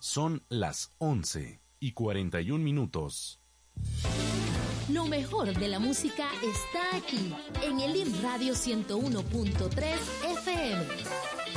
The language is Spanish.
Son las 11:41. Lo mejor de la música está aquí, en el IM Radio 101.3 FM.